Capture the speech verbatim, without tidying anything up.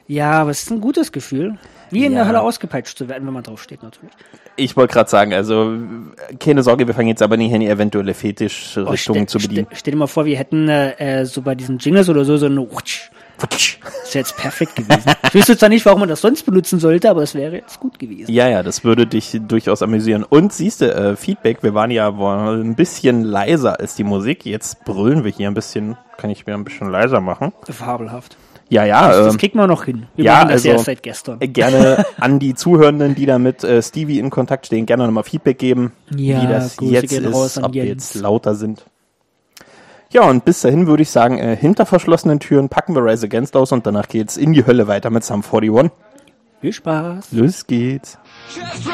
Ja, aber es ist ein gutes Gefühl. Wie in Ja. der Hölle ausgepeitscht zu werden, wenn man drauf steht, natürlich. Ich wollte gerade sagen, also keine Sorge, wir fangen jetzt aber nicht an, eventuelle Fetischrichtungen Oh, stell, zu bedienen. Stell, stell dir mal vor, wir hätten äh, so bei diesen Jingles oder so so eine Rutsch. Das wäre jetzt perfekt gewesen. Ich wüsste zwar nicht, warum man das sonst benutzen sollte, aber es wäre jetzt gut gewesen. Ja, ja, das würde dich durchaus amüsieren. Und siehst du, äh, Feedback, wir waren ja wohl ein bisschen leiser als die Musik. Jetzt brüllen wir hier ein bisschen, kann ich mir ein bisschen leiser machen. Fabelhaft. Ja, ja. Das, das ähm, kriegen wir noch hin. Wir ja, machen das also, erst seit gestern. äh, gerne an die Zuhörenden, die da mit äh, Stevie in Kontakt stehen, gerne nochmal Feedback geben, Ja, wie das Grüße jetzt gehen ist, raus an ob wir Jens. jetzt lauter sind. Ja, und bis dahin würde ich sagen, äh, hinter verschlossenen Türen packen wir Rise Against aus und danach geht's in die Hölle weiter mit Sum einundvierzig. Viel Spaß. Los geht's.